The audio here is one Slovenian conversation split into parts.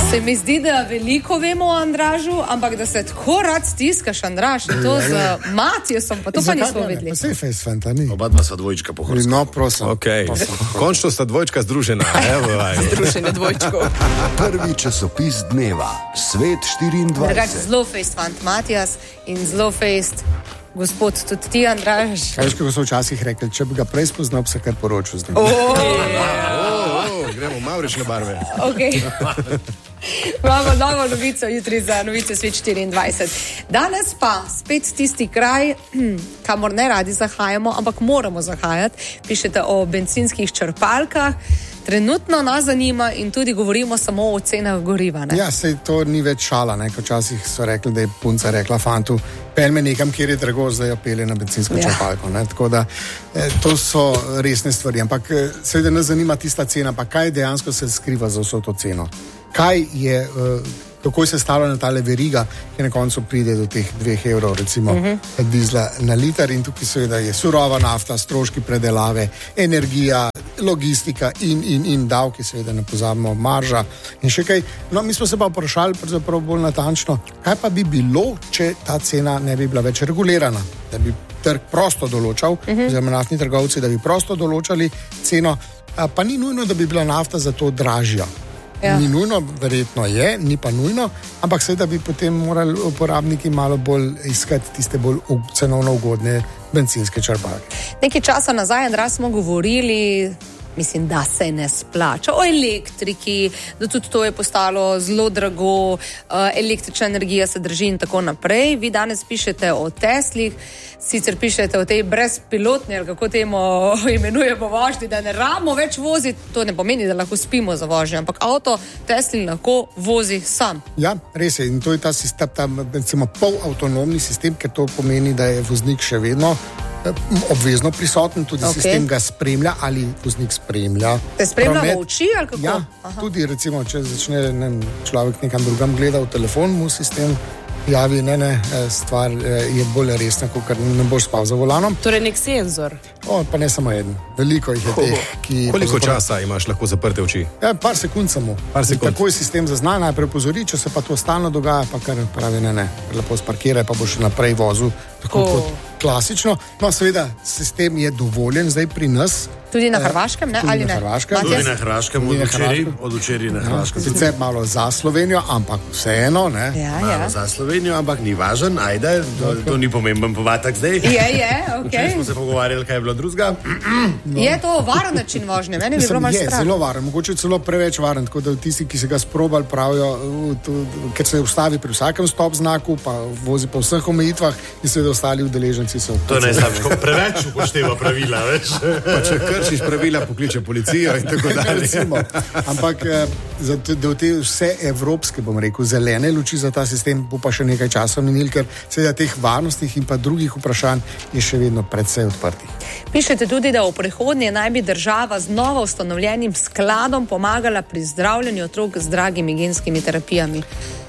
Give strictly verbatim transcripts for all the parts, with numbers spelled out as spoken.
Se mi zdi, da veliko vemo o Andražu, ampak da se tako rad stiskaš, Andraž, in to z Matijasom, pa to pa nismo vedeli. Pa sej face fanta, ni. Oba dva sta dvojčka po horoskopu. No, prosim. Okay. Končno sta dvojčka združena. Združenje dvojčkov. Prvi časopis dneva, Svet štiriindvajset. Drugač zelo face fant Matijas in zelo face gospod tudi ti, Andraž. Kaj veš, kako so včasih rekli, če bi ga prej spoznal, bi se kar poročil z njim. Oh, oh, gremo mavrične barve. Okay. Imamo novo novico jutri za novice Svet štiriindvajset. Danes pa spet tisti kraj, kamor ne radi zahajamo, ampak moramo zahajati. Pišete o bencinskih črpalkah. Trenutno nas zanima in tudi govorimo samo o cenah goriva. Ne? Ja, sej to ni več šala, ne? Ko včasih so rekli, da je punca rekla fantu, pel me nekam, kjer je drago, zdaj jo pelje na bencinsko ja. črpalko. Ne? Tako da eh, to so resne stvari. Ampak eh, seveda nas zanima tista cena, pa kaj dejansko se skriva za vso to ceno. Kaj je, eh, kako je se stalo na tale veriga, ki na koncu pride do teh dveh evrov, recimo uh -huh. dizla na liter, in tukaj seveda je surova nafta, stroški predelave, energija, logistika in, in, in davki, seveda ne pozabimo, marža in še kaj. No, mi smo se pa vprašali pravzaprav bolj natančno, kaj pa bi bilo, če ta cena ne bi bila več regulirana, da bi trg prosto določal, uh -huh. oziroma naftni trgovci, da bi prosto določali ceno, pa ni nujno, da bi bila nafta za to dražja. Ja. Ni nujno, verjetno je, ni pa nujno, ampak seveda bi potem morali uporabniki malo bolj iskati tiste bolj cenovno ugodne bencinske črpalke. Nekaj časa nazaj, Andra, smo govorili, mislim, da se ne splača, o elektriki, da tudi to je postalo zelo drago, električna energija se drži in tako naprej. Vi danes pišete o Teslih, sicer pišete o tej brezpilotni, ali kako temu imenujemo vožnji, da ne rabimo več voziti, to ne pomeni, da lahko spimo za vožnjo, ampak avto Tesli lahko vozi sam. Ja, res je, in to je ta sistem, ta recimo polavtonomni sistem, ker to pomeni, da je voznik še vedno obvezno prisoten, tudi okay. sistem ga spremlja ali voznik spremlja. Te spremlja v oči ali kako? Ja, Aha. tudi recimo, če začne ne, človek nekam drugam gleda v telefon, mu sistem javi, ne, ne, stvar je bolj resna, kot ne boš spal za volanom. Torej nek senzor. O, pa ne samo eden, veliko jih je teh, ki... Koliko časa imaš lahko zaprte oči? Ja, par sekund samo. Par sekund. Takoj sistem zazna, najprej pozori, če se pa to stalno dogaja, pa kar pravi ne, ne, lepo sparkiraj, pa boš naprej vozil, tako oh. kot klasično. No, seveda, sistem je dovoljen zdaj pri nas. Tudi na Hrvaškem, ne? Tudi ali na ne? Hrvaškem. Tudi na Hrvaškem, od včeraj, od včeraj na Hrvaškem. Ja, sicer malo za Slovenijo, ampak vseeno, ne? Ja, malo ja. za Slovenijo, ampak ni važen, ajde, to, to ni pomemben podatek zdaj. Je, je, okej. Včeraj smo se pogovarjali, kaj je bilo drugega. No. Je to varen način vožnje? Meni bi bilo malo strah. Je zelo varen, mogoče celo preveč varen, tako da tisti, ki se ga sprobali, pravijo, ker se ustavi pri vsakem stop znaku, pa vozi po vseh omejitvah in seveda ostali udeleženci so. To ne znam, ko preveč upošteva pravila, veš. Pa če kršiš pravila, pokliče policijo in tako dalje. Ampak za te vse evropske, bom rekel, zelene luči za ta sistem bo pa še nekaj časa minil, ker seveda teh varnostnih in pa drugih vprašanj je še vedno predvsej odprtih. Pišete tudi, da v prihodnje naj bi država z novo ustanovljenim skladom pomagala pri zdravljenju otrok z dragimi genskimi terapijami.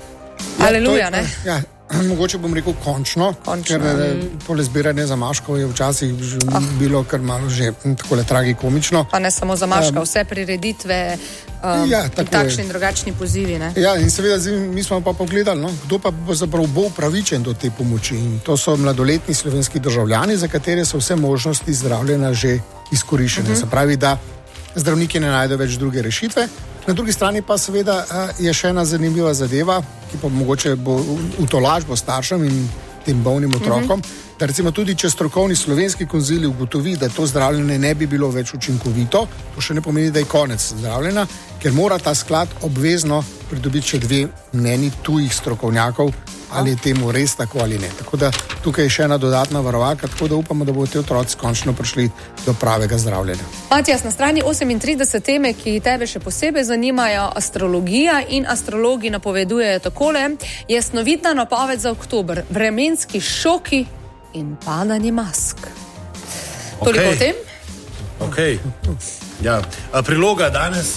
Ja, Aleluja, ne? Ja, mogoče bom rekel končno, končno. ker tole zbiranje zamaškov je včasih ah. bilo kar malo že takole tragikomično. Pa ne samo zamaška, um, vse prireditve um, ja, in takšni in drugačni pozivi, ne? Ja, in seveda zdaj, mi smo pa pogledali, no, kdo pa bo zapravo bo upravičen do te pomoči. In to so mladoletni slovenski državljani, za katere so vse možnosti zdravljenja že izkoriščene. Uh-huh. Se pravi, da zdravniki ne najdejo več druge rešitve. Na drugi strani pa seveda je še ena zanimiva zadeva, ki pa mogoče bo v tolažbo staršem in tem bolnim otrokom, mm-hmm. da recimo tudi, če strokovni slovenski konzili ugotovi, da to zdravljenje ne bi bilo več učinkovito, to še ne pomeni, da je konec zdravljenja, ker mora ta sklad obvezno pridobiti še dve mnenji tujih strokovnjakov, ali je temu res tako ali ne. Tako da tukaj je še ena dodatna varovalka, tako da upamo, da bodo te otroci končno prišli do pravega zdravljenja. Matijas, na strani osemintrideset teme, ki tebe še posebej zanimajo, astrologija in astrologi napovedujejo takole, jasnovidna napoved za oktober, vremenski šoki in padanje mask. Toliko okay. o tem? Ok. Ja. A priloga danes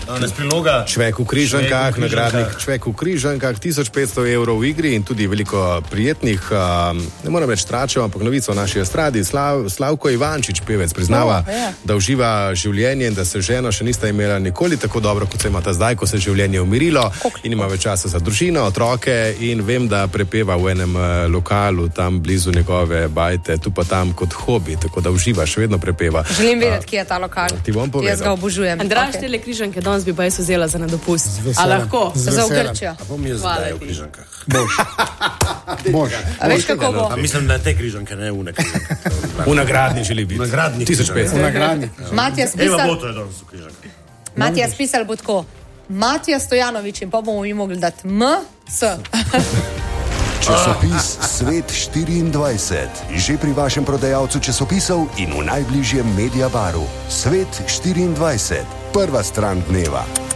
Danes priloga. Čvek v Križankah, nagradnik Čvek v Križankah, tisoč petsto evrov v igri in tudi veliko prijetnih, uh, ne moram reči tračev, ampak novico o naši estradi. Slav, Slavko Ivančič, pevec, priznava, oh, yeah. da uživa življenje in da se ženo še nista imela nikoli tako dobro, kot se imata zdaj, ko se življenje umirilo in ima več časa za družino, otroke in vem, da prepeva v enem uh, lokalu tam blizu njegove bajte, tu pa tam kot hobi, tako da uživa, še vedno prepeva. Želim vedeti, kje je ta lokal. Ti bom povedal. Jaz ga obožujem. Andraž, okay. Tele Križanke danes bi pa jaz vzela za nadopust. A lahko? Za v Grčijo. A bom jaz zdaj v Križankah. Boš. Boš. A veš, kako bo? A mislim, da te Križanke, ne v nekaj. V nagradni želi biti. V nagradni. tisoč petsto. V nagradni. Matija Eva spisal... bo to je danes v Križankah. Matija spisal bo tako. Matija Stojanovič in pa bomo mi mogli dati M, S. Časopis Svet štiriindvajset. Že pri vašem prodajalcu časopisov in v najbližjem Mediabaru. Svet štiriindvajset. Prva stran dneva.